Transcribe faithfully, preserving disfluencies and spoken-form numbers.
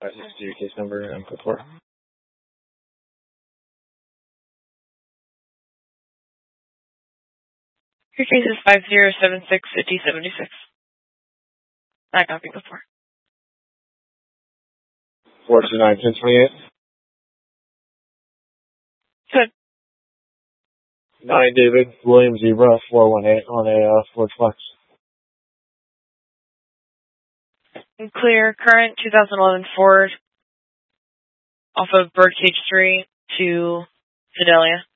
Five six two case number and code four. Your case is five zero seven six fifty seventy six. I copy code four. Four two nine ten twenty eight. Good. Nine David William Zebra four one eight on a uh, Ford Flex. And clear current two thousand eleven Ford off of Birdcage Street to Fidelia.